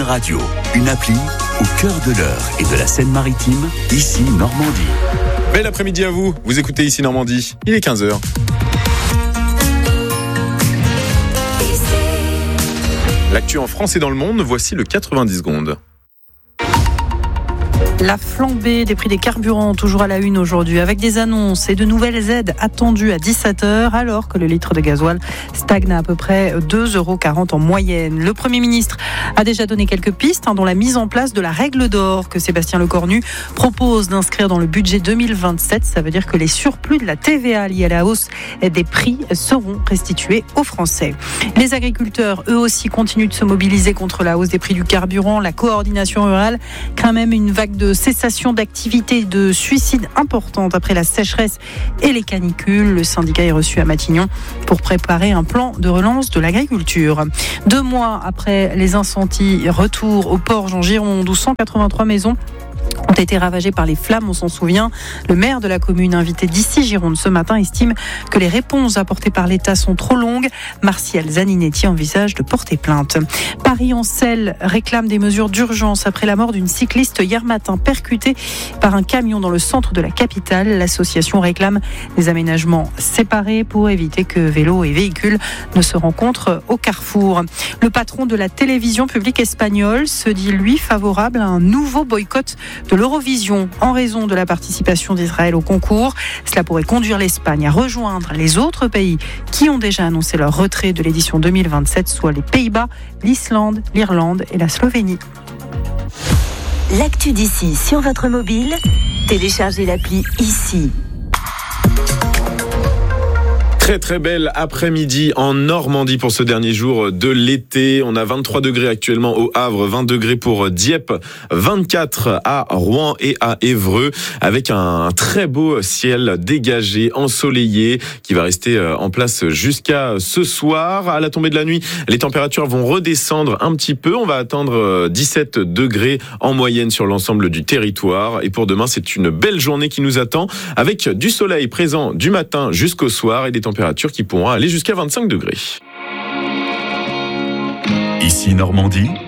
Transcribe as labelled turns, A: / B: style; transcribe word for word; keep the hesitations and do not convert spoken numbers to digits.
A: Radio, une appli au cœur de l'Eure et de la Seine-Maritime, ici Normandie.
B: Bel après-midi à vous, vous écoutez ici Normandie, il est quinze heures. L'actu en France et dans le monde, voici le quatre-vingt-dix secondes.
C: La flambée des prix des carburants, toujours à la une aujourd'hui, avec des annonces et de nouvelles aides attendues à dix-sept heures, alors que le litre de gasoil stagne à à peu près deux euros quarante en moyenne. Le Premier ministre a déjà donné quelques pistes, hein, dont la mise en place de la règle d'or que Sébastien Lecornu propose d'inscrire dans le budget deux mille vingt-sept. Ça veut dire que les surplus de la T V A liés à la hausse des prix seront restitués aux Français. Les agriculteurs, eux aussi, continuent de se mobiliser contre la hausse des prix du carburant. La coordination rurale craint même une vague de cessation d'activité, de suicides importantes après la sécheresse et les canicules. Le syndicat est reçu à Matignon pour préparer un plan de relance de l'agriculture. Deux mois après les incendies, retour aux Porges en Gironde où cent quatre-vingt-trois maisons ont été ravagées par les flammes, on s'en souvient. Le maire de la commune, invité d'ici Gironde ce matin, estime que les réponses apportées par l'État sont trop longues. Martial Zaninetti envisage de porter plainte. Paris-en-Selle réclame des mesures d'urgence après la mort d'une cycliste hier matin percutée par un camion dans le centre de la capitale. L'association réclame des aménagements séparés pour éviter que vélos et véhicules ne se rencontrent au carrefour. Le patron de la télévision publique espagnole se dit, lui, favorable à un nouveau boycott de l'Eurovision en raison de la participation d'Israël au concours. Cela pourrait conduire l'Espagne à rejoindre les autres pays qui ont déjà annoncé leur retrait de l'édition deux mille vingt-sept, soit les Pays-Bas, l'Islande, l'Irlande et la Slovénie.
D: L'actu d'ici sur votre mobile, téléchargez l'appli ici.
B: Très très belle après-midi en Normandie pour ce dernier jour de l'été. On a vingt-trois degrés actuellement au Havre, vingt degrés pour Dieppe, vingt-quatre à Rouen et à Évreux, avec un très beau ciel dégagé, ensoleillé, qui va rester en place jusqu'à ce soir. À la tombée de la nuit, les températures vont redescendre un petit peu. On va atteindre dix-sept degrés en moyenne sur l'ensemble du territoire. Et pour demain, c'est une belle journée qui nous attend, avec du soleil présent du matin jusqu'au soir et des températures qui pourront aller jusqu'à vingt-cinq degrés.
A: Ici Normandie.